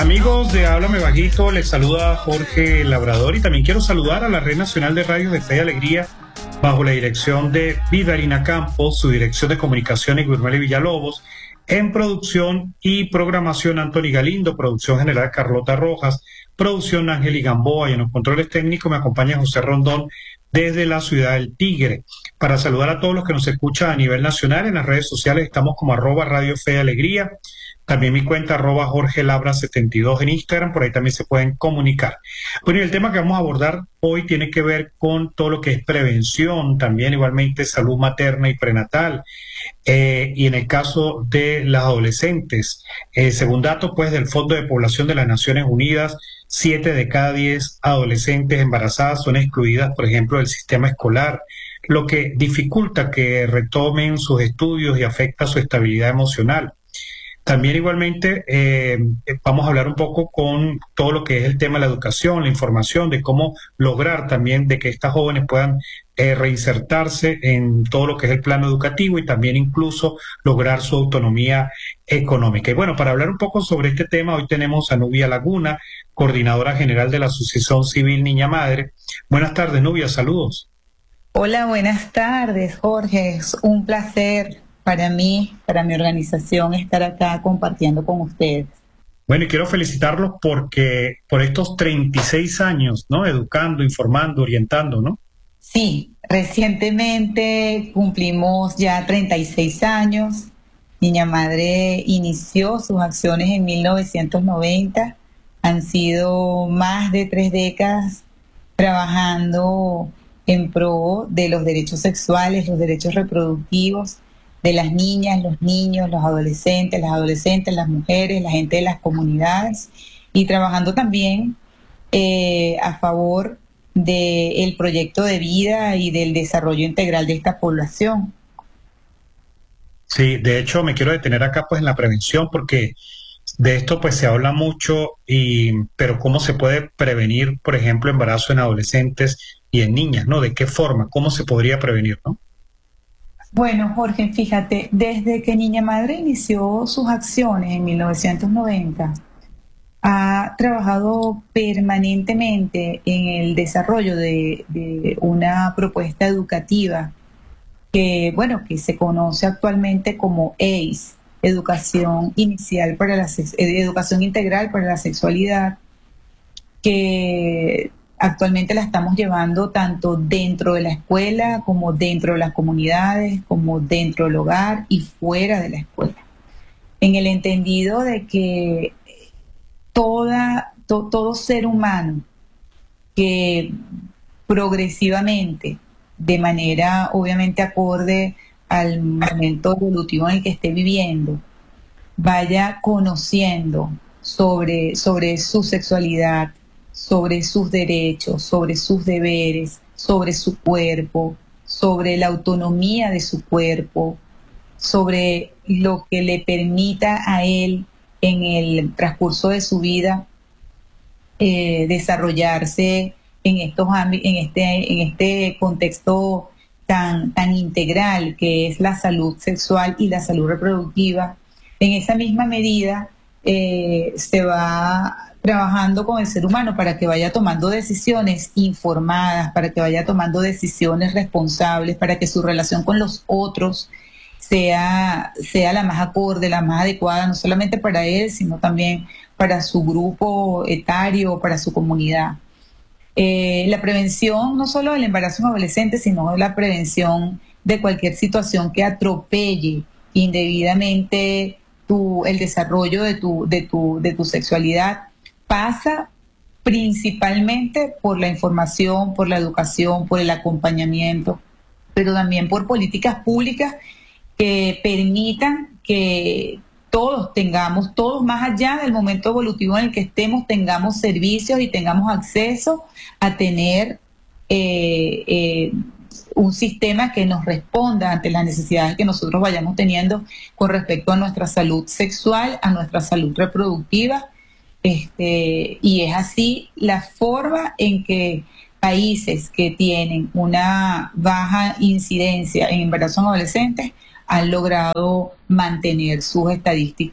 Amigos de Háblame Bajito, les saluda Jorge Labrador y también quiero saludar a la Red Nacional de Radios de Fe y Alegría bajo la dirección de Vidalina Campos, su dirección de comunicaciones Gurmeli Villalobos, en producción y programación Anthony Galindo, producción general Carlota Rojas, producción Ángel Gamboa y en los controles técnicos me acompaña José Rondón desde la ciudad del Tigre. Para saludar a todos los que nos escuchan a nivel nacional, en las redes sociales estamos como @Radio Fe y Alegría. También mi cuenta Jorge Labra 72 en Instagram, por ahí también se pueden comunicar. Bueno, y el tema que vamos a abordar hoy tiene que ver con todo lo que es prevención, también igualmente salud materna y prenatal, y en el caso de las adolescentes, según datos pues del Fondo de Población de las Naciones Unidas, 7 de cada 10 adolescentes embarazadas son excluidas, por ejemplo, del sistema escolar, lo que dificulta que retomen sus estudios y afecta su estabilidad emocional. También igualmente vamos a hablar un poco con todo lo que es el tema de la educación, la información, de cómo lograr también de que estas jóvenes puedan reinsertarse en todo lo que es el plano educativo y también incluso lograr su autonomía económica. Y bueno, para hablar un poco sobre este tema, hoy tenemos a Nubia Laguna, coordinadora general de la Asociación Civil Niña Madre. Buenas tardes, Nubia, saludos. Hola, buenas tardes, Jorge. Es un placer para mí, para mi organización, estar acá compartiendo con ustedes. Bueno, y quiero felicitarlos porque por estos 36 años, ¿no? Educando, informando, orientando, ¿no? Sí, recientemente cumplimos ya 36 años. Niña Madre inició sus acciones en 1990. Han sido más de 3 décadas trabajando en pro de los derechos sexuales, los derechos reproductivos, de las niñas, los niños, los adolescentes, las mujeres, la gente de las comunidades y trabajando también a favor del proyecto de vida y del desarrollo integral de esta población. Sí, de hecho me quiero detener acá pues en la prevención porque de esto pues se habla mucho, pero ¿cómo se puede prevenir, por ejemplo, embarazo en adolescentes y en niñas, ¿no? ¿De qué forma? ¿Cómo se podría prevenir, no? Bueno, Jorge, fíjate, desde que Niña Madre inició sus acciones en 1990, ha trabajado permanentemente en el desarrollo de una propuesta educativa que, bueno, que se conoce actualmente como EIS, Educación Inicial para Educación Integral para la Sexualidad, que actualmente la estamos llevando tanto dentro de la escuela como dentro de las comunidades, como dentro del hogar y fuera de la escuela. En el entendido de que todo ser humano que progresivamente, de manera obviamente acorde al momento evolutivo en el que esté viviendo, vaya conociendo sobre su sexualidad, sobre sus derechos, sobre sus deberes, sobre su cuerpo, sobre la autonomía de su cuerpo, sobre lo que le permita a él en el transcurso de su vida desarrollarse en este contexto tan integral que es la salud sexual y la salud reproductiva. En esa misma medida se va trabajando con el ser humano para que vaya tomando decisiones informadas, para que vaya tomando decisiones responsables, para que su relación con los otros sea la más acorde, la más adecuada, no solamente para él, sino también para su grupo etario, para su comunidad. La prevención no solo del embarazo en adolescentes, sino la prevención de cualquier situación que atropelle indebidamente el desarrollo de tu sexualidad pasa principalmente por la información, por la educación, por el acompañamiento, pero también por políticas públicas que permitan que todos más allá del momento evolutivo en el que estemos, tengamos servicios y tengamos acceso a tener un sistema que nos responda ante las necesidades que nosotros vayamos teniendo con respecto a nuestra salud sexual, a nuestra salud reproductiva. Y es así la forma en que países que tienen una baja incidencia en embarazos en adolescentes han logrado mantener sus estadísticas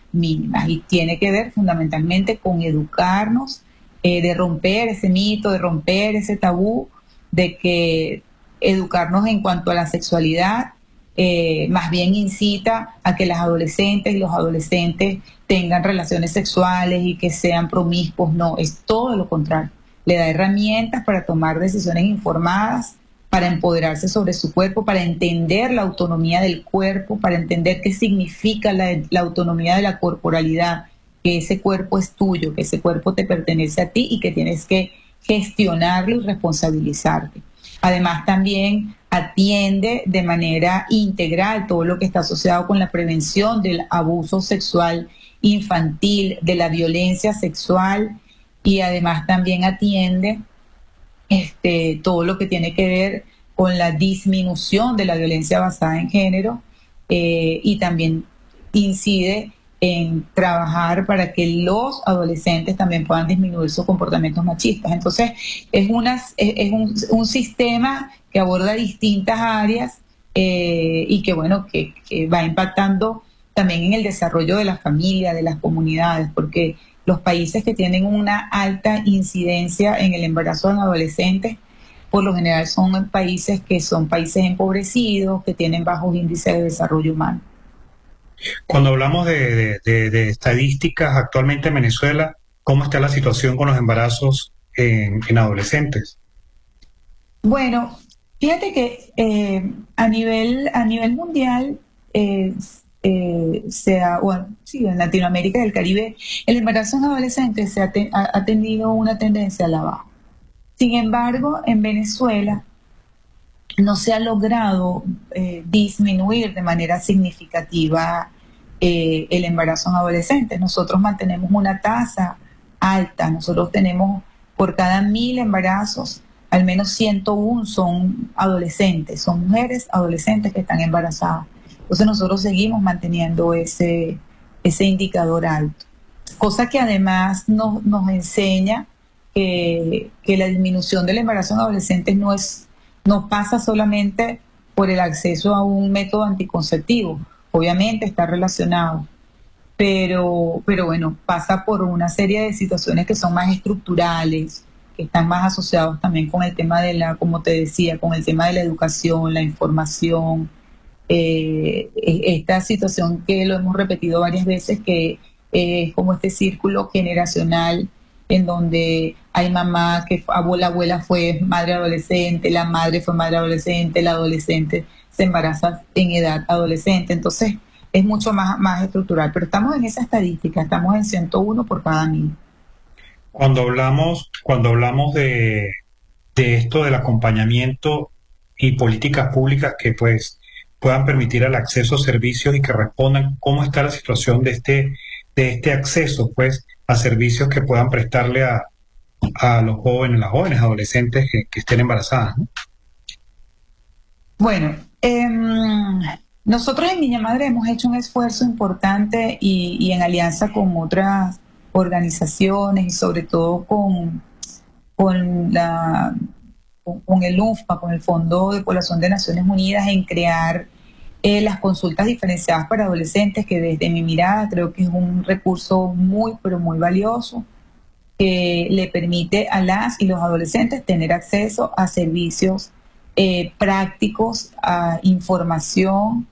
mínimas, y tiene que ver fundamentalmente con educarnos, de romper ese mito, de romper ese tabú, de que educarnos en cuanto a la sexualidad más bien incita a que las adolescentes y los adolescentes tengan relaciones sexuales y que sean promiscuos. No, es todo lo contrario. Le da herramientas para tomar decisiones informadas, para empoderarse sobre su cuerpo, para entender la autonomía del cuerpo, para entender qué significa la autonomía de la corporalidad, que ese cuerpo es tuyo, que ese cuerpo te pertenece a ti y que tienes que gestionarlo y responsabilizarte. Además, también atiende de manera integral todo lo que está asociado con la prevención del abuso sexual infantil, de la violencia sexual, y además también atiende todo lo que tiene que ver con la disminución de la violencia basada en género, y también incide en trabajar para que los adolescentes también puedan disminuir sus comportamientos machistas. Entonces, es un sistema que aborda distintas áreas, y que, bueno, que va impactando también en el desarrollo de las familias, de las comunidades, porque los países que tienen una alta incidencia en el embarazo en adolescentes, por lo general son países que son países empobrecidos, que tienen bajos índices de desarrollo humano. Cuando hablamos de estadísticas actualmente en Venezuela, ¿cómo está la situación con los embarazos en adolescentes? Bueno, fíjate que a nivel mundial, bueno, sí, en Latinoamérica y el Caribe, el embarazo en adolescentes ha tenido una tendencia a la baja. Sin embargo, en Venezuela no se ha logrado disminuir de manera significativa el embarazo en adolescentes. Nosotros mantenemos una tasa alta. Nosotros tenemos, por cada 1.000 embarazos, al menos 101 son adolescentes, son mujeres adolescentes que están embarazadas. Entonces nosotros seguimos manteniendo ese indicador alto. Cosa que además nos enseña que la disminución del embarazo en adolescentes no pasa solamente por el acceso a un método anticonceptivo. Obviamente está relacionado, pero bueno, pasa por una serie de situaciones que son más estructurales, que están más asociados también con el tema como te decía, con el tema de la educación, la información, esta situación que lo hemos repetido varias veces, que es como este círculo generacional en donde hay mamá la abuela fue madre adolescente, la madre fue madre adolescente, la adolescente se embaraza en edad adolescente. Entonces es mucho más estructural, pero estamos en esa estadística, estamos en 101 por cada 1.000. Cuando hablamos de esto del acompañamiento y políticas públicas que pues puedan permitir el acceso a servicios y que respondan, ¿cómo está la situación de este acceso pues a servicios que puedan prestarle a los jóvenes, las jóvenes adolescentes que estén embarazadas, ¿no? Bueno, nosotros en Niña Madre hemos hecho un esfuerzo importante, y en alianza con otras organizaciones y sobre todo con el UNFPA, con el Fondo de Población de Naciones Unidas, en crear las consultas diferenciadas para adolescentes, que desde mi mirada creo que es un recurso muy, pero muy valioso, que le permite a las y los adolescentes tener acceso a servicios prácticos, a información,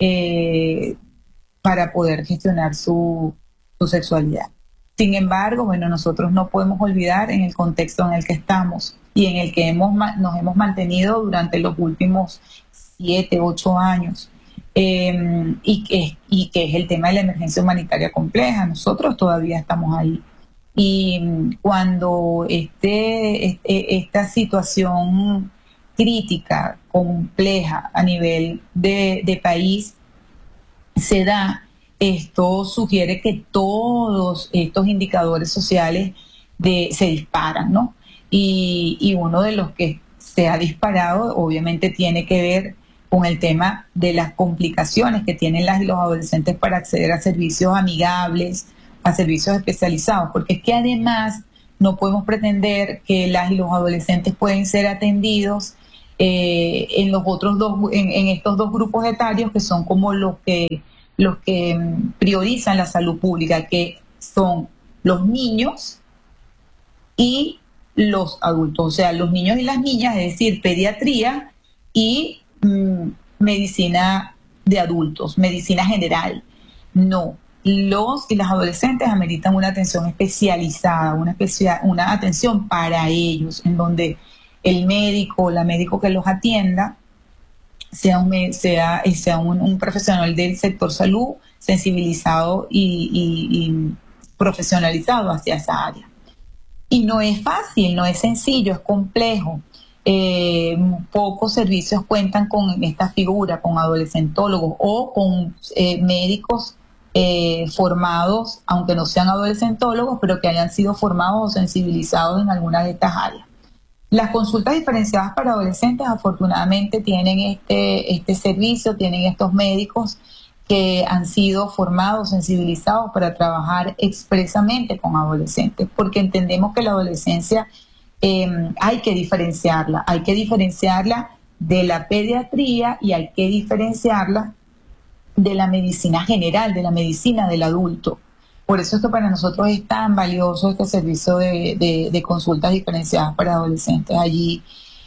para poder gestionar su sexualidad. Sin embargo, bueno, nosotros no podemos olvidar en el contexto en el que estamos y en el que nos hemos mantenido durante los últimos 7, 8 años, y que es el tema de la emergencia humanitaria compleja. Nosotros todavía estamos ahí. Y cuando esta situación crítica, compleja a nivel de país se da, esto sugiere que todos estos indicadores sociales se disparan, ¿no? Y uno de los que se ha disparado obviamente tiene que ver con el tema de las complicaciones que tienen las y los adolescentes para acceder a servicios amigables, a servicios especializados, porque es que además no podemos pretender que las y los adolescentes pueden ser atendidos en estos dos grupos etarios, que son como los que los que priorizan la salud pública, que son los niños y los adultos, o sea, los niños y las niñas, es decir, pediatría y medicina de adultos, medicina general. No, los y las adolescentes ameritan una atención especializada, una atención para ellos, en donde el médico o la médico que los atienda sea un profesional del sector salud sensibilizado y profesionalizado hacia esa área. Y no es fácil, no es sencillo, es complejo. Pocos servicios cuentan con esta figura, con adolescentólogos o con médicos formados, aunque no sean adolescentólogos, pero que hayan sido formados o sensibilizados en alguna de estas áreas. Las consultas diferenciadas para adolescentes afortunadamente tienen este servicio, tienen estos médicos que han sido formados, sensibilizados para trabajar expresamente con adolescentes, porque entendemos que la adolescencia hay que diferenciarla de la pediatría y hay que diferenciarla de la medicina general, de la medicina del adulto. Por eso es que para nosotros es tan valioso este servicio de consultas diferenciadas para adolescentes. Allí,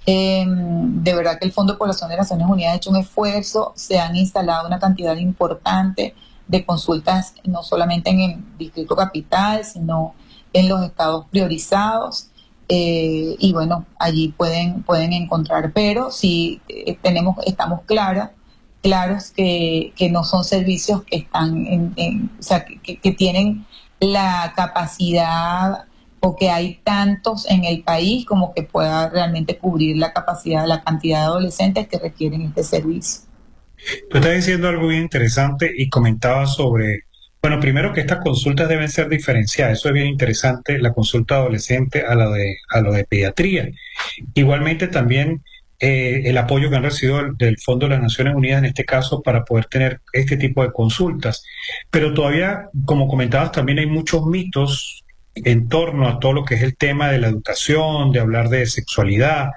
de verdad que el Fondo de Población de Naciones Unidas ha hecho un esfuerzo, se han instalado una cantidad importante de consultas, no solamente en el Distrito Capital, sino en los estados priorizados. Y bueno, allí pueden encontrar, pero sí estamos claros que no son servicios que están o sea, que tienen la capacidad o que hay tantos en el país como que pueda realmente cubrir la cantidad de adolescentes que requieren este servicio. Tú estás diciendo algo bien interesante y comentabas sobre, bueno, primero que estas consultas deben ser diferenciadas, eso es bien interesante, la consulta adolescente a lo de pediatría. Igualmente también el apoyo que han recibido del Fondo de las Naciones Unidas en este caso para poder tener este tipo de consultas. Pero todavía, como comentabas, también hay muchos mitos en torno a todo lo que es el tema de la educación, de hablar de sexualidad.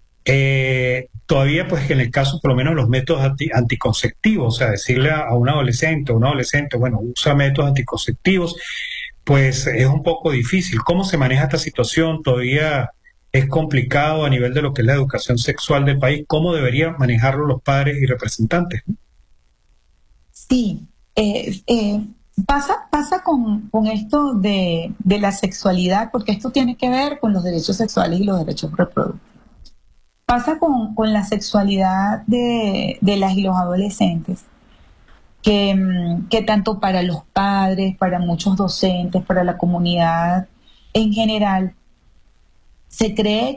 Todavía, pues, en el caso, por lo menos, los métodos anticonceptivos, o sea, decirle a un adolescente o un adolescente, bueno, usa métodos anticonceptivos, pues es un poco difícil. ¿Cómo se maneja esta situación? Todavía es complicado a nivel de lo que es la educación sexual del país. ¿Cómo deberían manejarlo los padres y representantes? Sí, pasa con esto de la sexualidad, porque esto tiene que ver con los derechos sexuales y los derechos reproductivos. Pasa con la sexualidad de las y los adolescentes, que tanto para los padres, para muchos docentes, para la comunidad en general, se cree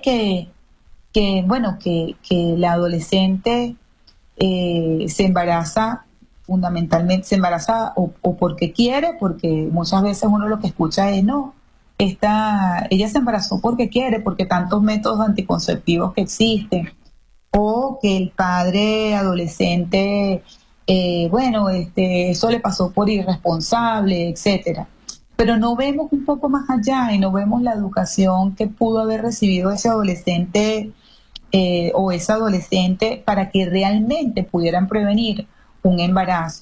que la adolescente se embaraza fundamentalmente, o porque quiere, porque muchas veces uno lo que escucha es no. Ella se embarazó porque quiere, porque tantos métodos anticonceptivos que existen, o que el padre adolescente, eso le pasó por irresponsable, etcétera. Pero no vemos un poco más allá y no vemos la educación que pudo haber recibido ese adolescente o esa adolescente para que realmente pudieran prevenir un embarazo